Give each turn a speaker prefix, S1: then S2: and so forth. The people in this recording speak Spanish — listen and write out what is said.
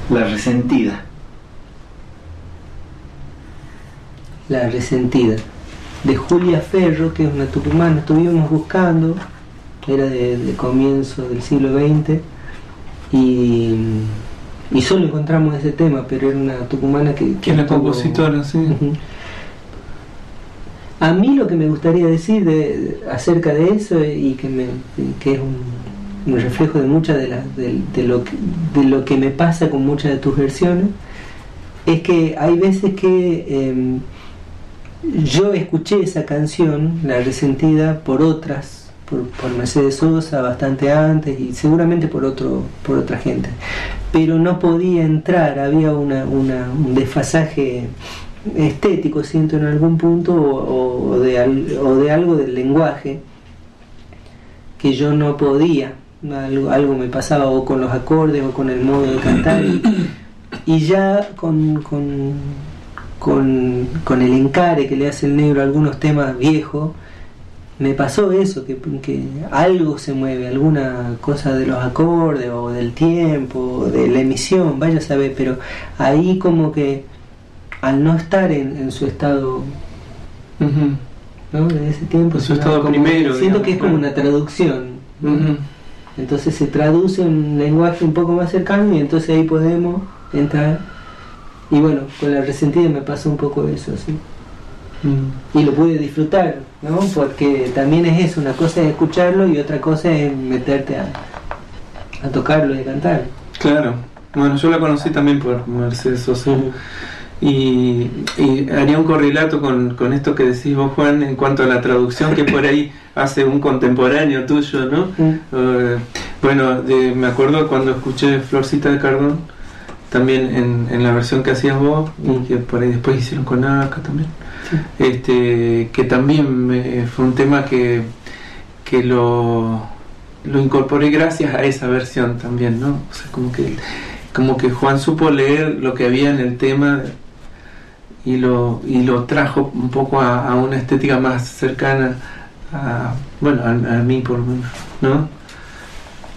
S1: La resentida.
S2: La resentida, de Julia Ferro, que es una tucumana. Estuvimos buscando, era de comienzo del siglo XX, y solo encontramos ese tema, pero era una tucumana que
S3: es la compositora, sí.
S2: Uh-huh. A mí lo que me gustaría decir acerca de eso, y que es un reflejo de muchas de lo que me pasa con muchas de tus versiones, es que hay veces que yo escuché esa canción, La Resentida, por otras, por Mercedes Sosa bastante antes, y seguramente por otra gente, pero no podía entrar. Había un desfasaje estético, siento, en algún punto, o de algo del lenguaje que yo no podía. Algo me pasaba, o con los acordes o con el modo de cantar, y ya con el encare que le hace el negro a algunos temas viejos, me pasó eso, que algo se mueve, alguna cosa de los acordes o del tiempo, o de la emisión, vaya a saber, pero ahí como que al no estar en su estado,
S3: Uh-huh.
S2: ¿no?, de ese tiempo,
S3: en su estado primero,
S2: siento, digamos, que es como
S3: claro,
S2: una traducción, ¿no?
S3: Uh-huh.
S2: Entonces se traduce en un lenguaje un poco más cercano, y entonces ahí podemos entrar. Y bueno, con La Resentida me pasó un poco eso, ¿sí? Y lo pude disfrutar, ¿no? Porque también es eso, una cosa es escucharlo y otra cosa es meterte a tocarlo y a cantar.
S3: Claro, bueno, yo la conocí también por Mercedes Sosa. Uh-huh. Y haría un correlato con esto que decís vos, Juan, en cuanto a la traducción que por ahí hace un contemporáneo tuyo, ¿no? Bueno, me acuerdo cuando escuché Florcita de Cardón, también en la versión que hacías vos, y que por ahí después hicieron con Aca también, sí. Que también fue un tema que lo incorporé gracias a esa versión también, ¿no? O sea, como que Juan supo leer lo que había en el tema y lo trajo un poco a una estética más cercana a mí, por lo menos, ¿no?